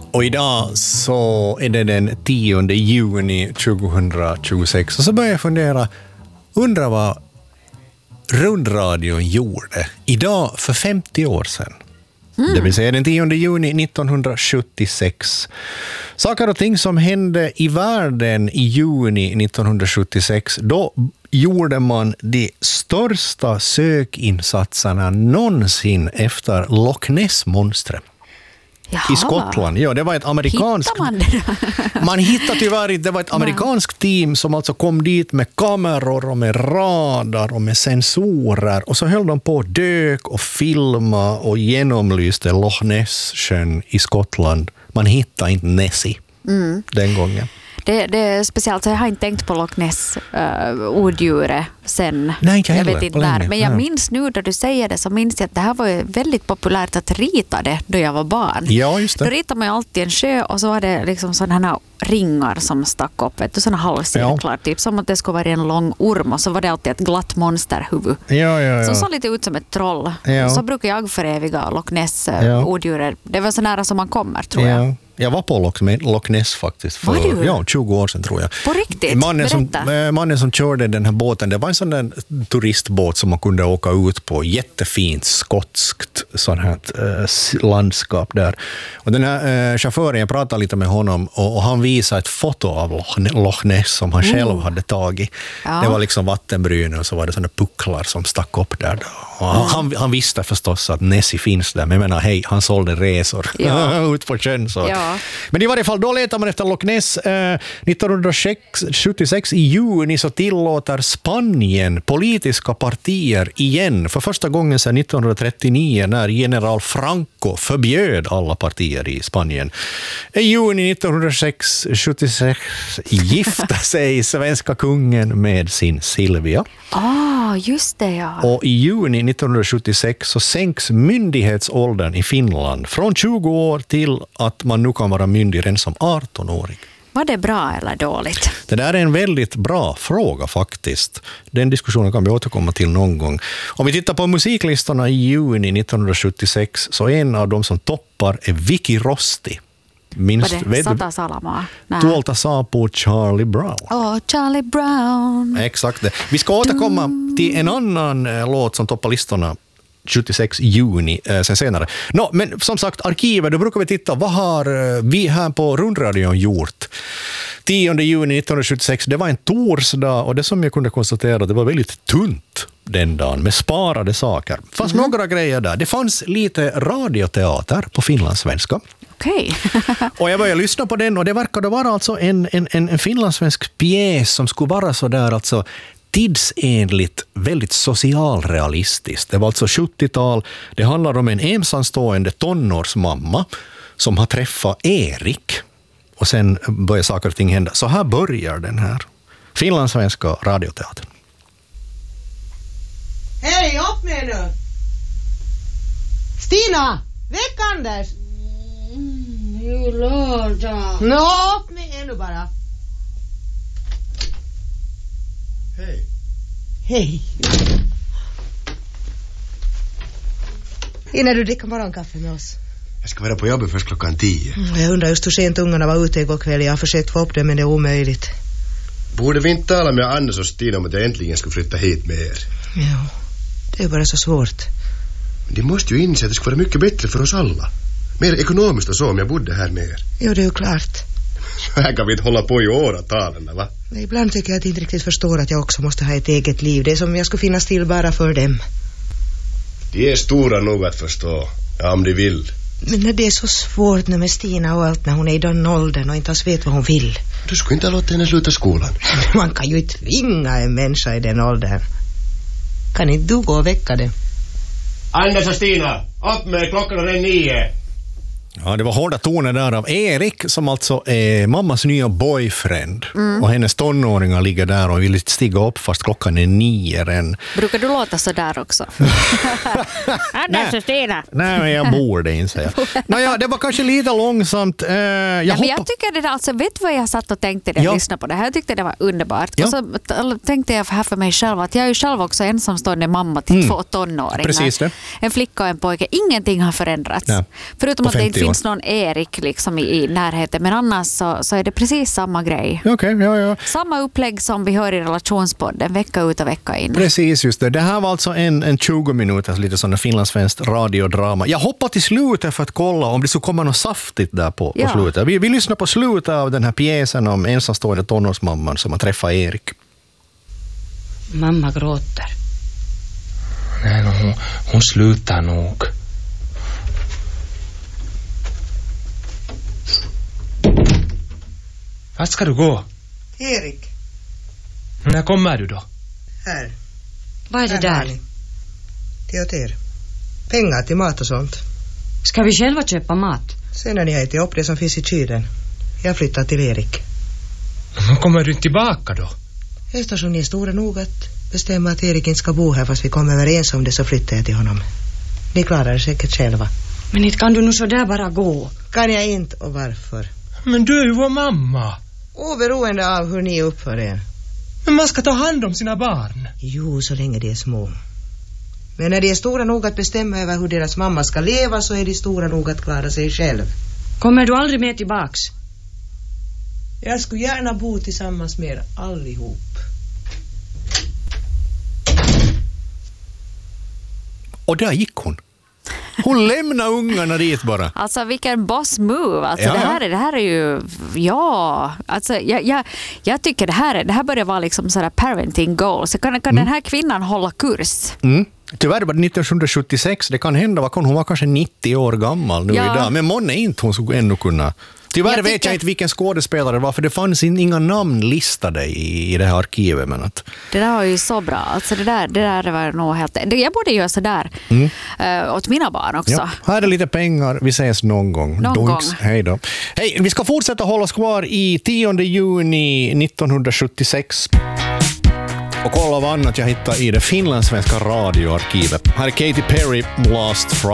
Och idag så är det den 10 juni 2026. Och så börjar jag fundera, undra vad rundradion gjorde idag för 50 år sedan. Det vill säga den 10 juni 1976. Saker och ting som hände i världen i juni 1976. Då gjorde man de största sökinsatserna någonsin efter Loch Ness-monstret. Jaha. I Skottland. Ja, det var ett amerikanskt... Man hittade tyvärr inte. Det var ett amerikanskt team som alltså kom dit med kameror och med radar och med sensorer. Och så höll de på att dök och filma och genomlyste Loch Ness-sjön i Skottland. Man hittade inte Nessie den gången. Det är speciellt, så jag har inte tänkt på Loch Ness odjuret sen. Nej, inte heller, jag vet inte när. Men jag minns nu då du säger det, så minns jag att det här var ju väldigt populärt att rita det då jag var barn. Ja, just det. Då ritade man ju alltid en sjö och så var det liksom sådana här ringar som stack upp. Sådana halvcirklar, typ som att det skulle vara en lång orm, och så var det alltid ett glatt monsterhuvud. Ja. Som såg lite ut som ett troll. Ja. Så brukar jag föreviga Loch Ness odjuret. Det var så nära som man kommer, tror jag. Ja. Jag var på Loch Ness faktiskt för 20 år sedan, tror jag. På riktigt? Mannen som körde den här båten, det var en sån där turistbåt som man kunde åka ut på. Jättefint skotskt sån här landskap där. Och den här chauffören, jag pratade lite med honom och han visade ett foto av Loch Ness som han själv hade tagit. Ja. Det var liksom vattenbryne och så var det såna pucklar som stack upp där. Och han visste förstås att Nessie finns där, men jag menar, hej, han sålde resor ut på sjön. Så. Ja. Men i varje fall, då letar man efter Loch Ness. 1976 i juni så tillåter Spanien politiska partier igen. För första gången sedan 1939 när general Franco förbjöd alla partier i Spanien. I juni 1976 gifte sig svenska kungen med sin Silvia. Just det, ja. Och i juni 1976 så sänks myndighetsåldern i Finland från 20 år till att man nu kan vara myndig redan som 18-åring. Var det bra eller dåligt? Det där är en väldigt bra fråga faktiskt. Den diskussionen kan vi återkomma till någon gång. Om vi tittar på musiklistorna i juni 1976 så en av de som toppar är Vicky Rosti. Minst, Sata Salama? Tuolta saapuu Charlie Brown. Charlie Brown. Exakt det. Vi ska återkomma till en annan låt som toppar listorna 76 juni sen senare. Men som sagt, arkivet, då brukar vi titta, vad har vi här på rundradion gjort? 10 juni 1976, det var en torsdag, och det som jag kunde konstatera, det var väldigt tunt den dagen med sparade saker. Det fanns några grejer där. Det fanns lite radioteater på finlandssvenska. Okej. Och jag började lyssna på den, och det verkade vara alltså en finlandssvensk pjäs som skulle vara så där alltså tidsenligt, väldigt socialrealistiskt. Det var alltså 70-tal. Det handlar om en ensamstående tonårsmamma som har träffat Erik. Och sen börjar saker och ting hända. Så här börjar den här finlandssvenska radioteatern. Hej, upp med nu! Stina! Väck Anders! Jo, lördag. Upp med nu bara. Hej. Hej. Hinner du dricka morgonkaffe med oss? Jag ska vara på jobbet först klockan 10. Jag undrar just hur sent ungarna var ute igår kväll. Jag har försökt få upp det, men det är omöjligt. Borde vi inte tala med Anders och Stina om att jag äntligen ska flytta hit med er? Ja, det är bara så svårt. Men de måste ju inse att det ska vara mycket bättre för oss alla. Mer ekonomiskt och så om jag bodde här med er. Jo, det är ju klart. Så här kan vi inte hålla på i åratalen, va? Men ibland tycker jag att jag inte riktigt förstår att jag också måste ha ett eget liv. Det är som om jag skulle finnas till bara för dem. De är stora nog att förstå, om de vill. Men när det är så svårt nu med Stina och allt, när hon är i den åldern och inte ens vet vad hon vill. Du skulle inte låta henne sluta skolan. Man kan ju tvinga en människa i den åldern. Kan inte du gå och väcka det? Anders och Stina, upp med klockan och den 9. Ja, det var hårda toner där av Erik som alltså är mammas nya boyfriend. Och hennes tonåringar ligger där och vill stiga upp fast klockan är 9 än. Brukar du låta så där också? Anders och Stina. Nej, men jag borde inte säga. Naja, det var kanske lite långsamt. Men jag tycker det där, alltså, vet du vad jag satt och tänkte när jag lyssnade på det här? Jag tyckte det var underbart. Ja. Och så tänkte jag här för mig själv att jag är ju själv också ensamstående mamma till 2 tonåringar. Precis det. En flicka och en pojke. Ingenting har förändrats. Ja. Förutom att det inte finns någon Erik liksom i närheten. Men annars så är det precis samma grej. Okej, ja. Samma upplägg som vi hör i relationspodden vecka ut och vecka in. Precis, just det. Det här var alltså en 20 minuters lite sån finlandssvenskt radiodrama. Jag hoppar till slutet för att kolla om det så kommer något saftigt där på slutet. Vi lyssnar på slutet av den här pjäsen om ensamstående tonårsmamman som har träffat Erik. Mamma gråter. Nej, hon slutar nog. Vart ska du gå? Erik. När kommer du då? Här. Vad är det där? Det är åt er. Pengar till mat och sånt. Ska vi själva köpa mat? Sen när ni har ätit upp det som finns i kylen. Jag flyttar till Erik. Men kommer du inte tillbaka då? Eftersom ni är stora nog att bestämma att Erik inte ska bo här fast vi kommer överens om det, så flyttar jag till honom. Ni klarar det säkert själva. Men inte kan du nog så där bara gå. Kan jag inte, och varför? Men du är ju vår mamma. Oberoende av hur ni uppför er. Men man ska ta hand om sina barn. Jo, så länge de är små. Men när de är stora nog att bestämma över hur deras mamma ska leva, så är de stora nog att klara sig själv. Kommer du aldrig med tillbaks? Jag skulle gärna bo tillsammans med er allihop. Och där gick hon. Hon lämnar ungarna dit bara. Alltså vilken boss move. Alltså, Ja. det här är ju... Ja, alltså jag tycker det här börjar vara liksom sådär parenting goals. Kan den här kvinnan hålla kurs? Tyvärr var det 1976. Det kan hända, hon var kanske 90 år gammal nu idag. Men månne inte hon skulle ännu kunna... Tyvärr vet jag inte vilken skådespelare det var, för det fanns inga namn listade i det här arkivet. Men att... Det där var ju så bra. Alltså det där var nog helt... Jag borde göra så där åt mina barn också. Ja, här är lite pengar. Vi ses någon gång. Hej då. Hej, vi ska fortsätta hålla oss kvar i 10 juni 1976. Och kolla vad annat jag hittar i det finlandssvenska radioarkivet. Här är Katy Perry, Last Friday.